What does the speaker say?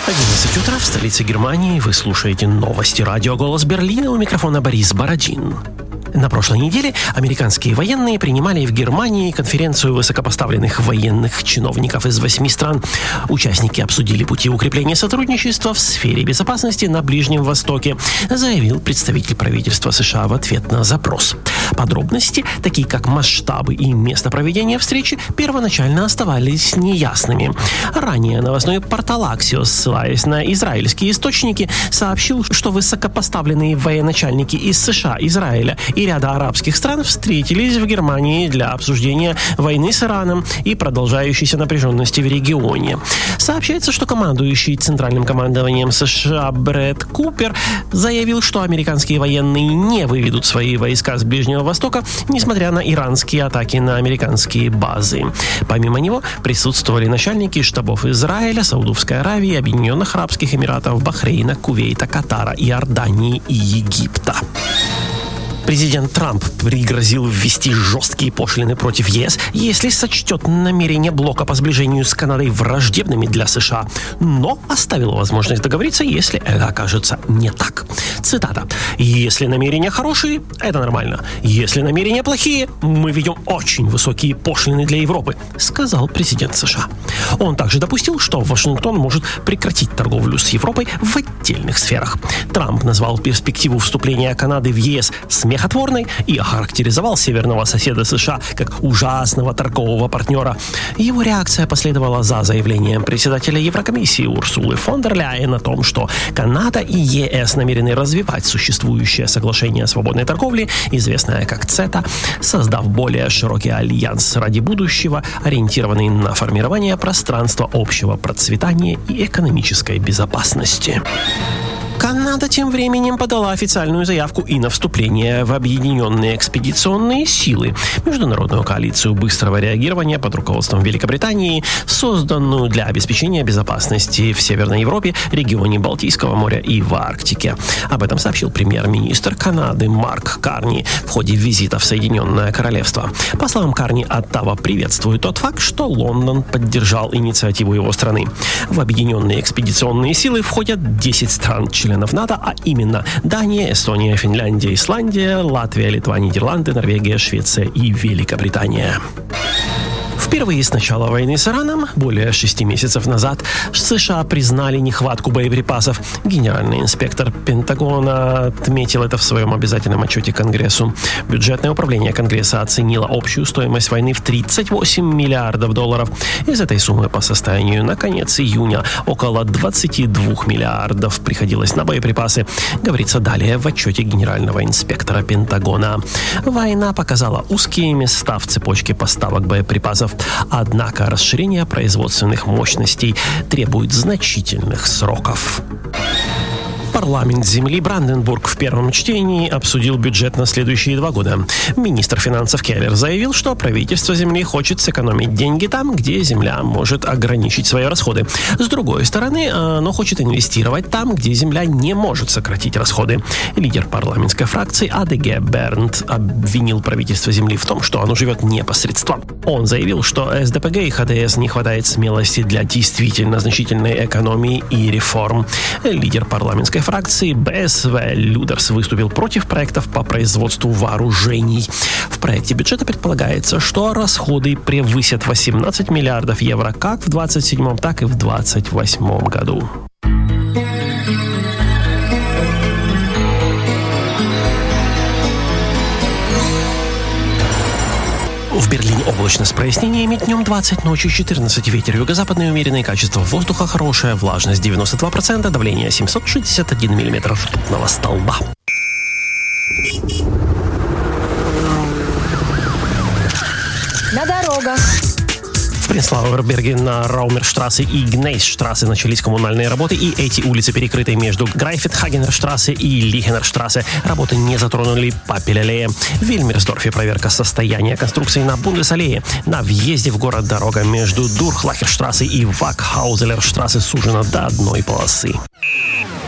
11 утра в столице Германии. Вы слушаете новости радио «Голос Берлина». У микрофона Борис Бородин. На прошлой неделе американские военные принимали в Германии конференцию высокопоставленных военных чиновников из 8 стран. Участники обсудили пути укрепления сотрудничества в сфере безопасности на Ближнем Востоке, заявил представитель правительства США в ответ на запрос. Подробности, такие как масштабы и место проведения встречи, первоначально оставались неясными. Ранее новостной портал Axios, ссылаясь на израильские источники, сообщил, что высокопоставленные военачальники из США, Израиля и ряда арабских стран встретились в Германии для обсуждения войны с Ираном и продолжающейся напряженности в регионе. Сообщается, что командующий Центральным командованием США Брэд Купер заявил, что американские военные не выведут свои войска с Ближнего Востока, несмотря на иранские атаки на американские базы. Помимо него присутствовали начальники штабов Израиля, Саудовской Аравии, Объединенных Арабских Эмиратов, Бахрейна, Кувейта, Катара, Иордании и Египта. Президент Трамп пригрозил ввести жесткие пошлины против ЕС, если сочтет намерения блока по сближению с Канадой враждебными для США, но оставил возможность договориться, если это окажется не так. Цитата. «Если намерения хорошие, это нормально. Если намерения плохие, мы ведем очень высокие пошлины для Европы», сказал президент США. Он также допустил, что Вашингтон может прекратить торговлю с Европой в отдельных сферах. Трамп назвал перспективу вступления Канады в ЕС смехотворной и охарактеризовал северного соседа США как ужасного торгового партнера. Его реакция последовала за заявлением председателя Еврокомиссии Урсулы фон дер Ляйен о том, что Канада и ЕС намерены развивать существующее соглашение о свободной торговле, известное как ЦЕТА, создав более широкий альянс ради будущего, ориентированный на формирование пространства общего процветания и экономической безопасности. Канада тем временем подала официальную заявку и на вступление в Объединенные экспедиционные силы, международную коалицию быстрого реагирования под руководством Великобритании, созданную для обеспечения безопасности в Северной Европе, регионе Балтийского моря и в Арктике. Об этом сообщил премьер-министр Канады Марк Карни в ходе визита в Соединенное Королевство. По словам Карни, Оттава приветствует тот факт, что Лондон поддержал инициативу его страны. В Объединенные экспедиционные силы входят 10 стран-членов НАТО, а именно Дания, Эстония, Финляндия, Исландия, Латвия, Литва, Нидерланды, Норвегия, Швеция и Великобритания. Впервые с начала войны с Ираном, более 6 месяцев назад, США признали нехватку боеприпасов. Генеральный инспектор Пентагона отметил это в своем обязательном отчете Конгрессу. Бюджетное управление Конгресса оценило общую стоимость войны в $38 миллиардов. Из этой суммы по состоянию на конец июня около 22 миллиардов приходилось на боеприпасы, говорится далее в отчете генерального инспектора Пентагона. Война показала узкие места в цепочке поставок боеприпасов. Однако расширение производственных мощностей требует значительных сроков. Парламент земли Бранденбург в первом чтении обсудил бюджет на следующие 2 года. Министр финансов Келлер заявил, что правительство земли хочет сэкономить деньги там, где земля может ограничить свои расходы. С другой стороны, оно хочет инвестировать там, где земля не может сократить расходы. Лидер парламентской фракции АДГ Бернт обвинил правительство земли в том, что оно живет непосредством. Он заявил, что СДПГ и ХДС не хватает смелости для действительно значительной экономии и реформ. Лидер парламентской фракции БСВ Людерс выступил против проектов по производству вооружений. В проекте бюджета предполагается, что расходы превысят 18 миллиардов евро как в 2027, так и в 2028 году. В Берлине облачно с прояснениями, днем 20, ночью 14, ветер юго-западный умеренный, качество воздуха хорошее, влажность 92%, давление 761 миллиметр ртутного столба. На дорогах. В Пренслауэрберге на Раумерштрассе и Гнейсштрассе начались коммунальные работы, и эти улицы перекрыты между Грайфетхагенерштрассе и Лихенерштрассе. Работы не затронули Папель-аллея. В Вильмерсдорфе проверка состояния конструкции на Бундесаллее. На въезде в город дорога между Дурхлахерштрассе и Вакхаузелерштрассе сужена до одной полосы.